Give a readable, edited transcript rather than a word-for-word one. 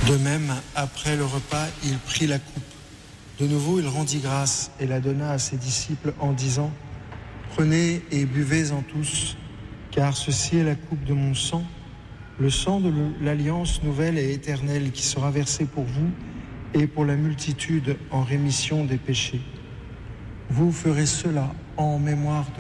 De même, après le repas, il prit la coupe. De nouveau, il rendit grâce et la donna à ses disciples en disant : « Prenez et buvez-en tous, car ceci est la coupe de mon sang, le sang de l'alliance nouvelle et éternelle qui sera versé pour vous et pour la multitude en rémission des péchés. Vous ferez cela en mémoire de moi. »